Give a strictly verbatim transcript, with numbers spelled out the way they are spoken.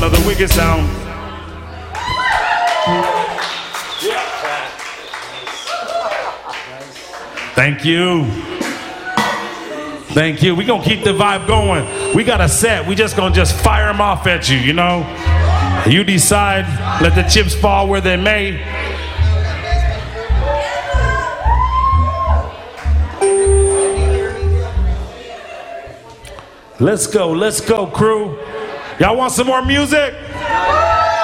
Another wicked sound. Thank you. Thank you. We're going to keep the vibe going. We got a set. We just going to just fire them off at you, you know? You decide. Let the chips fall where they may. Let's go. Let's go, crew. Y'all want some more music?